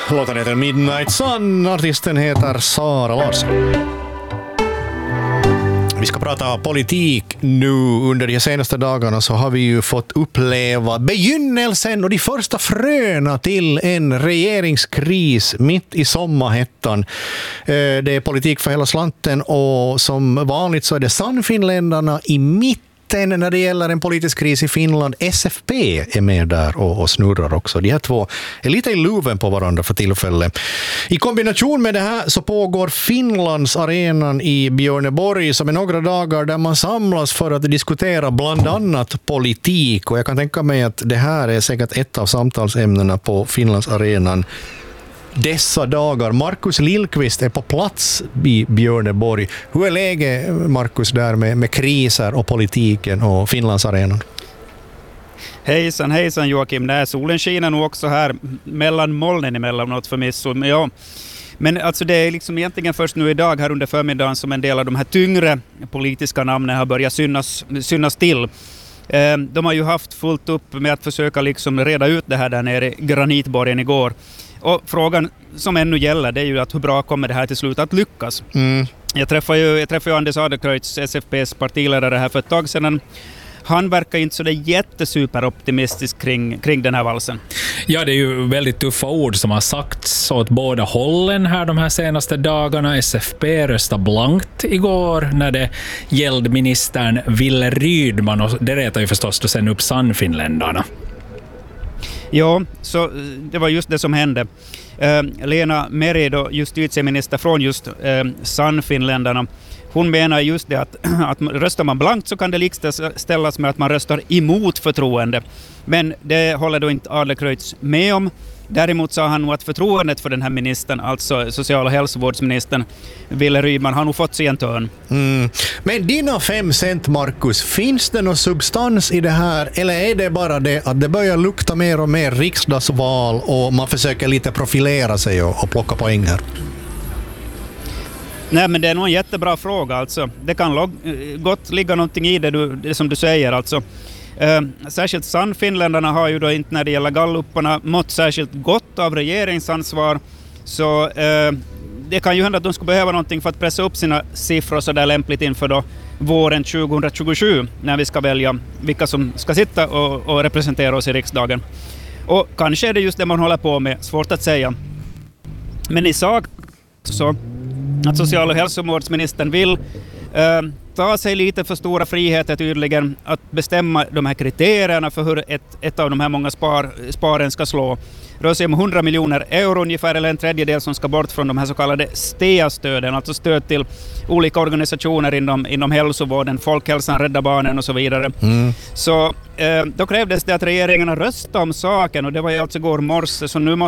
Låten heter Midnight Sun, artisten heter Sara Larsson. Vi ska prata politik nu. Under de senaste dagarna så har vi ju fått uppleva begynnelsen och de första fröna till en regeringskris mitt i sommarhettan. Det är politik för hela slanten och som vanligt så är det Sannfinländarna i mitten när det gäller en politisk kris i Finland. SFP är med där och snurrar också. De här två är lite i luven på varandra för tillfället. I kombination med det här så pågår Finlandsarenan i Björneborg som är några dagar där man samlas för att diskutera bland annat politik. Och jag kan tänka mig att det här är säkert ett av samtalsämnena på Finlandsarenan dessa dagar. Markus Lillqvist är på plats i Björneborg. Hur är läget, Markus, där med kriser och politiken och Finlandsarenan? Hejsan Joakim. Nej, solen skiner nog också här mellan molnen emellanåt förvisso. Men alltså det är liksom egentligen först nu idag här under förmiddagen som en del av de här tyngre politiska namnen har börjat synas till. De har ju haft fullt upp med att försöka liksom reda ut det här där nere i Granitborgen igår. Och frågan som ännu gäller, det är ju att hur bra kommer det här till slut att lyckas. Jag träffade ju Anders Adlercreutz, SFP:s partiledare här för ett tag sedan. Han verkar inte så det jättesuperoptimistisk kring den här valsen. Ja, det är ju väldigt tuffa ord som har sagts åt båda hållen här de här senaste dagarna. SFP röstade blankt igår när det gällde ministern Wille Rydman, och det retar ju förstås då sen upp Sannfinländarna. Ja, så det var just det som hände. Lena Meri, då justitieminister från just Sannfinländarna, hon menar just det att röstar man blankt så kan det likställas med att man röstar emot förtroende. Men det håller då inte Adlercreutz med om. Däremot sa han nog att förtroendet för den här ministern, alltså social- och hälsovårdsministern Wille Rydman, har nog fått sig en törn. Men dina 5 cent, Markus, finns det någon substans i det här, eller är det bara det att det börjar lukta mer och mer riksdagsval och man försöker lite profilera sig och plocka poäng här? Nej, men det är nog en jättebra fråga. Alltså. Det kan gott ligga någonting i det som du säger. Alltså. Särskilt Sannfinländarna har ju då inte när det gäller gallupparna mått särskilt gott av regeringsansvar. Så det kan ju hända att de skulle behöva någonting för att pressa upp sina siffror så där lämpligt inför då våren 2027 när vi ska välja vilka som ska sitta och representera oss i riksdagen. Och kanske är det just det man håller på med, svårt att säga. Men i sak så att social- och hälsovårdsministern vill ta sig lite för stora friheter tydligen att bestämma de här kriterierna för hur ett av de här många sparen ska slå. Det rör sig om 100 miljoner euro ungefär, eller en tredjedel som ska bort från de här så kallade STEA-stöden, alltså stöd till olika organisationer inom hälsovården, Folkhälsan, Rädda Barnen och så vidare. Så då krävdes det att regeringen röstade om saken, och det var ju alltså igår morse, så nu